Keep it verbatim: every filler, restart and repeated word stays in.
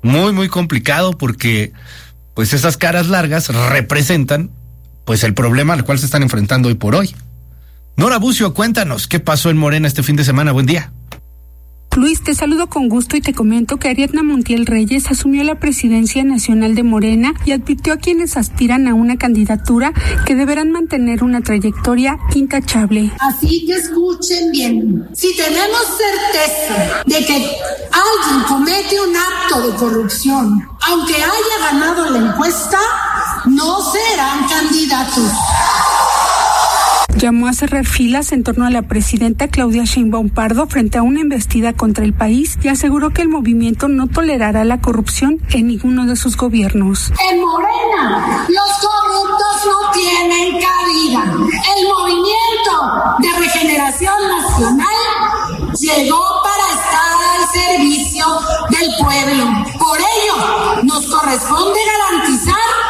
muy, muy complicado porque pues esas caras largas representan pues el problema al cual se están enfrentando hoy por hoy. Nora Bucio, cuéntanos, ¿qué pasó en Morena este fin de semana? Buen día. Luis, te saludo con gusto y te comento que Ariadna Montiel Reyes asumió la presidencia nacional de Morena y advirtió a quienes aspiran a una candidatura que deberán mantener una trayectoria intachable. Así que escuchen bien, si tenemos certeza de que alguien comete un acto de corrupción, aunque haya ganado la encuesta, no serán candidatos. Llamó a cerrar filas en torno a la presidenta Claudia Sheinbaum Pardo frente a una embestida contra el país y aseguró que el movimiento no tolerará la corrupción en ninguno de sus gobiernos. En Morena, los corruptos no tienen cabida. El movimiento de regeneración nacional llegó para estar al servicio del pueblo. Por ello, nos corresponde